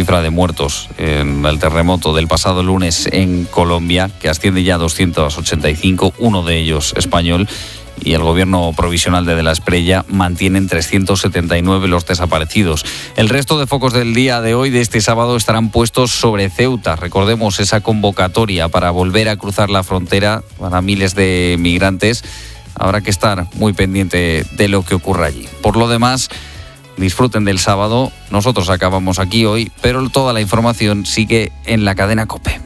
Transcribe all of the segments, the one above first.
cifra de muertos en el terremoto del pasado lunes en Colombia, que asciende ya a 285, uno de ellos español, y el gobierno provisional de la Espriella mantiene en 379 los desaparecidos. El resto de focos del día de hoy, de este sábado, estarán puestos sobre Ceuta. Recordemos esa convocatoria para volver a cruzar la frontera para miles de migrantes. Habrá que estar muy pendiente de lo que ocurra allí. Por lo demás, disfruten del sábado. Nosotros acabamos aquí hoy, pero toda la información sigue en la cadena COPE.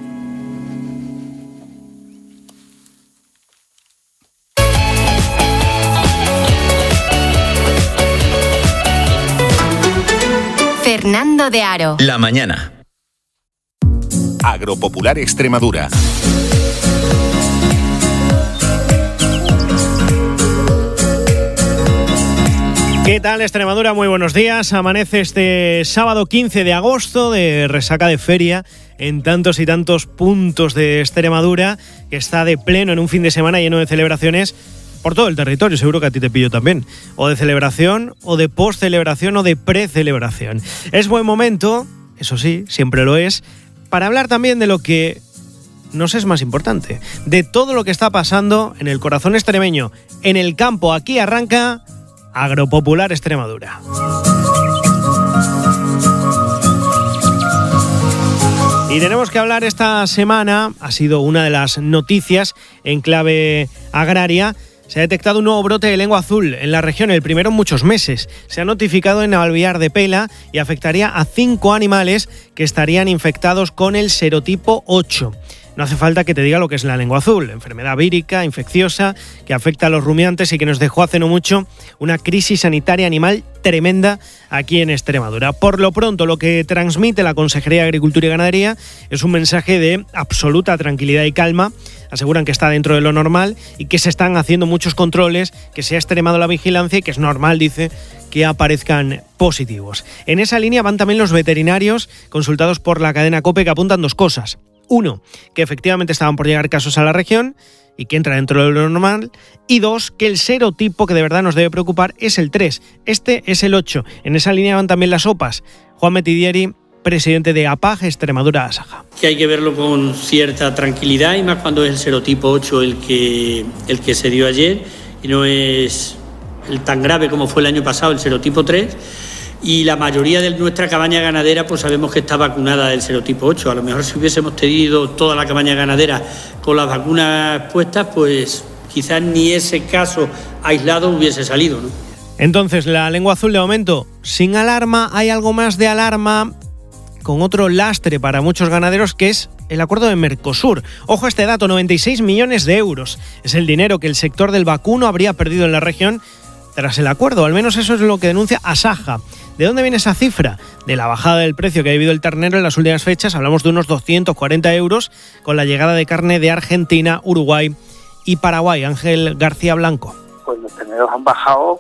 Fernando de Aro. La mañana. Agropopular Extremadura. ¿Qué tal, Extremadura? Muy buenos días. Amanece este sábado 15 de agosto de resaca de feria en tantos y tantos puntos de Extremadura, que está de pleno en un fin de semana lleno de celebraciones por todo el territorio. Seguro que a ti te pillo también. O de celebración, o de post-celebración, o de pre-celebración. Es buen momento, eso sí, siempre lo es, para hablar también de lo que nos es más importante, de todo lo que está pasando en el corazón extremeño, en el campo. Aquí arranca Agropopular Extremadura. Y tenemos que hablar esta semana, ha sido una de las noticias en clave agraria. Se ha detectado un nuevo brote de lengua azul en la región, el primero en muchos meses. Se ha notificado en Alvear de Pela y afectaría a 5 animales que estarían infectados con el serotipo 8. No hace falta que te diga lo que es la lengua azul, enfermedad vírica, infecciosa, que afecta a los rumiantes y que nos dejó hace no mucho una crisis sanitaria animal tremenda aquí en Extremadura. Por lo pronto, lo que transmite la Consejería de Agricultura y Ganadería es un mensaje de absoluta tranquilidad y calma. Aseguran que está dentro de lo normal y que se están haciendo muchos controles, que se ha extremado la vigilancia y que es normal, dice, que aparezcan positivos. En esa línea van también los veterinarios consultados por la cadena COPE, que apuntan dos cosas. Uno, que efectivamente estaban por llegar casos a la región y que entra dentro de lo normal. Y dos, que el serotipo que de verdad nos debe preocupar es el 3. Este es el 8. En esa línea van también las OPAs. Juan Metidieri, presidente de APAG Extremadura Asaja. Que hay que verlo con cierta tranquilidad, y más cuando es el serotipo 8 el que se dio ayer y no es el tan grave como fue el año pasado el serotipo 3. Y la mayoría de nuestra cabaña ganadera pues sabemos que está vacunada del serotipo 8. A lo mejor si hubiésemos tenido toda la cabaña ganadera con las vacunas puestas, pues quizás ni ese caso aislado hubiese salido, ¿no? Entonces, la lengua azul de momento sin alarma. Hay algo más de alarma con otro lastre para muchos ganaderos, que es el acuerdo de Mercosur. Ojo a este dato, 96 millones de euros. Es el dinero que el sector del vacuno habría perdido en la región tras el acuerdo. Al menos eso es lo que denuncia Asaja. ¿De dónde viene esa cifra? De la bajada del precio que ha vivido el ternero en las últimas fechas. Hablamos de unos 240 euros con la llegada de carne de Argentina, Uruguay y Paraguay. Ángel García Blanco. Pues los terneros han bajado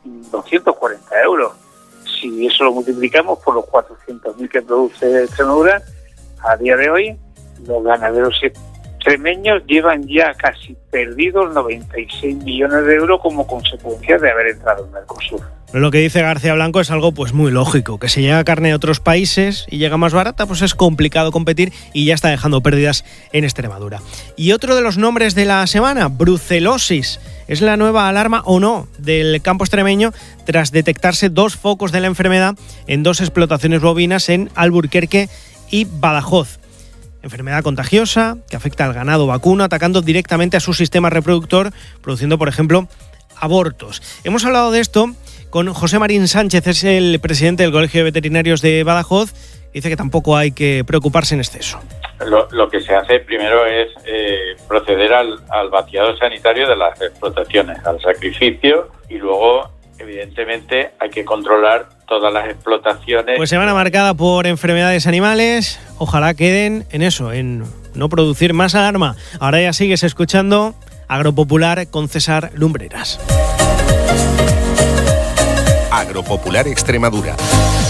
240 euros. Si eso lo multiplicamos por los 400.000 que produce Extremadura, a día de hoy los ganaderos extremeños llevan ya casi perdidos 96 millones de euros como consecuencia de haber entrado en Mercosur. Lo que dice García Blanco es algo pues muy lógico, que si llega carne de otros países y llega más barata, pues es complicado competir y ya está dejando pérdidas en Extremadura. Y otro de los nombres de la semana, brucelosis. ¿Es la nueva alarma o no del campo extremeño tras detectarse 2 focos de la enfermedad en 2 explotaciones bovinas en Alburquerque y Badajoz? Enfermedad contagiosa que afecta al ganado vacuno, atacando directamente a su sistema reproductor, produciendo, por ejemplo, abortos. Hemos hablado de esto con José Marín Sánchez, es el presidente del Colegio de Veterinarios de Badajoz. Dice que tampoco hay que preocuparse en exceso. Lo que se hace primero es proceder al vaciado sanitario de las explotaciones, al sacrificio, y luego, evidentemente, hay que controlar todas las explotaciones. Pues semana marcada por enfermedades animales. Ojalá queden en eso, en no producir más alarma. Ahora ya sigues escuchando Agropopular con César Lumbreras. Agropopular Extremadura.